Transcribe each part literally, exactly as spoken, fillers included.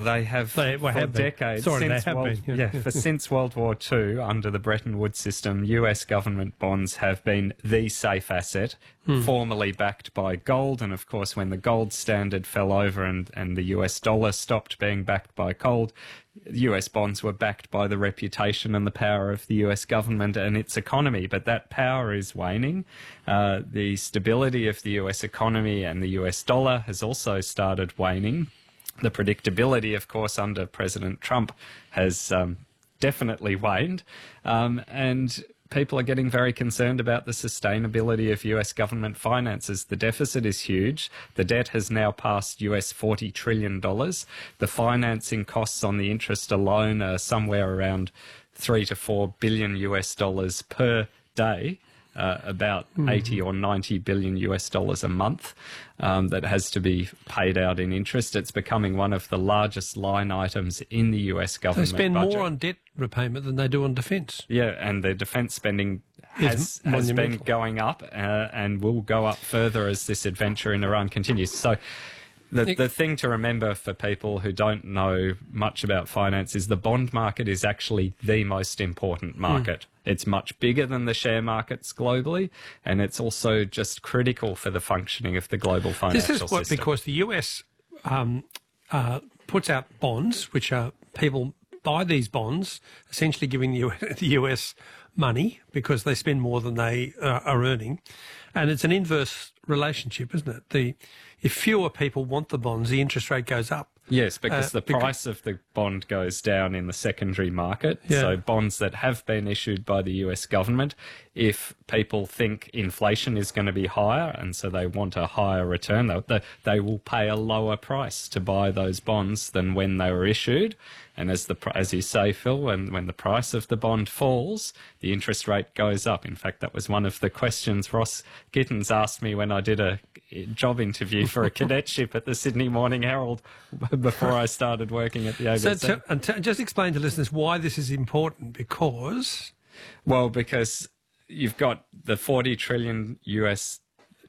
they have They well, for have been. decades. Sorry, since they have World, been. Yeah. yeah, for since World War Two, under the Bretton Woods system, U S government bonds have been the safe asset, Hmm. formerly backed by gold. And of course, when the gold standard fell over and, and the U S dollar stopped being backed by gold, U S bonds were backed by the reputation and the power of the U S government and its economy. But that power is waning. Uh, the stability of the U S economy and the U S dollar has also started waning. The predictability, of course, under President Trump has um, definitely waned. Um, and people are getting very concerned about the sustainability of U S government finances. The deficit is huge. The debt has now passed U S forty trillion dollars. The financing costs on the interest alone are somewhere around three to four billion U S dollars per day. Uh, about mm. eighty or ninety billion U S dollars a month um, that has to be paid out in interest. It's becoming one of the largest line items in the U S government budget. They spend budget. more on debt repayment than they do on defence. Yeah, and the defence spending has, has been going up uh, and will go up further as this adventure in Iran continues. So the, the thing to remember for people who don't know much about finance is the bond market is actually the most important market. Mm. It's much bigger than the share markets globally, and it's also just critical for the functioning of the global financial system. This is what, because the U S um, uh, puts out bonds, which are people buy these bonds, essentially giving the U S, the U S money because they spend more than they uh, are earning, and it's an inverse relationship, isn't it? The if fewer people want the bonds, the interest rate goes up. Yes, because uh, the price because of the bond goes down in the secondary market. Yeah. So bonds that have been issued by the U S government, if people think inflation is going to be higher and so they want a higher return, they, they will pay a lower price to buy those bonds than when they were issued. And as the as you say, Phil, when, when the price of the bond falls, the interest rate goes up. In fact, that was one of the questions Ross Gittins asked me when I did a job interview for a cadetship at the Sydney Morning Herald before I started working at the A B C. So to, and to, just explain to listeners why this is important, because... Well, because you've got the forty trillion U S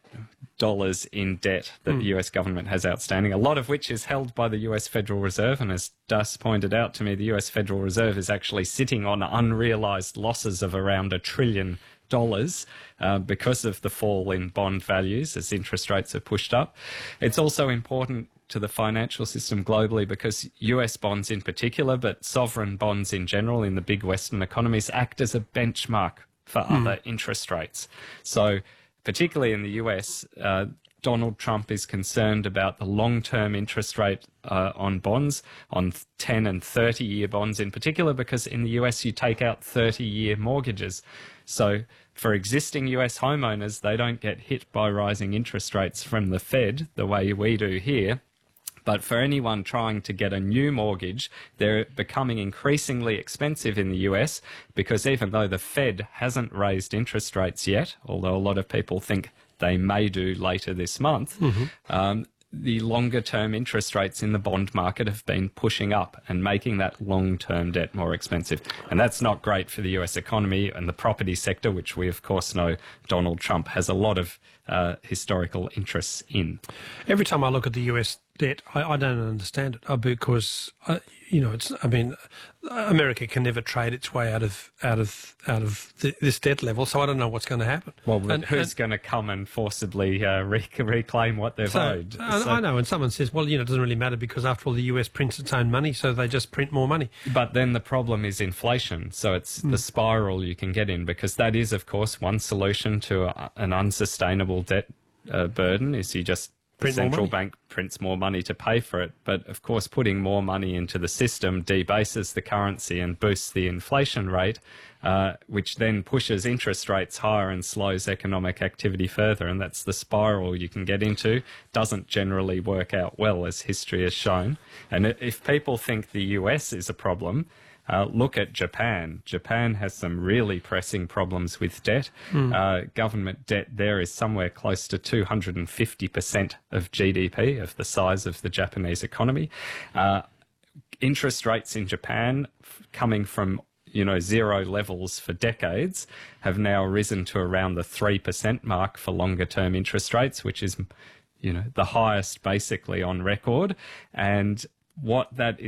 dollars in debt that mm. the U S government has outstanding, a lot of which is held by the U S Federal Reserve. And as Dus pointed out to me, the U S Federal Reserve is actually sitting on unrealised losses of around a trillion dollars uh, because of the fall in bond values as interest rates have pushed up. It's also important to the financial system globally because U S bonds in particular, but sovereign bonds in general in the big Western economies, act as a benchmark for mm. other interest rates. So particularly in the U S, uh, Donald Trump is concerned about the long-term interest rate uh, on bonds, on ten and thirty-year bonds in particular, because in the U S you take out thirty-year mortgages. So for existing U S homeowners, they don't get hit by rising interest rates from the Fed the way we do here. But for anyone trying to get a new mortgage, they're becoming increasingly expensive in the U S because even though the Fed hasn't raised interest rates yet, although a lot of people think they may do later this month, mm-hmm. um, the longer-term interest rates in the bond market have been pushing up and making that long-term debt more expensive. And that's not great for the U S economy and the property sector, which we, of course, know Donald Trump has a lot of uh, historical interests in. Every time I look at the U S debt, I, I don't understand it uh, because, uh, you know, it's. I mean, America can never trade its way out of out of out of the, this debt level, so I don't know what's going to happen. Well, and, who's and, going to come and forcibly uh, re reclaim what they've so, owed? I, so, I know, and someone says, well, you know, it doesn't really matter because after all, the U S prints its own money, so they just print more money. But then the problem is inflation, so it's mm. the spiral you can get in, because that is, of course, one solution to a, an unsustainable debt uh, burden is you just the central bank prints more money to pay for it. But, of course, putting more money into the system debases the currency and boosts the inflation rate, uh, which then pushes interest rates higher and slows economic activity further. And that's the spiral you can get into. Doesn't generally work out well, as history has shown. And if people think the U S is a problem, Uh, look at Japan. Japan has some really pressing problems with debt. Mm. Uh, government debt there is somewhere close to two hundred fifty percent of G D P, of the size of the Japanese economy. Uh, interest rates in Japan, coming from you know zero levels for decades, have now risen to around the three percent mark for longer-term interest rates, which is you know the highest basically on record. And what that is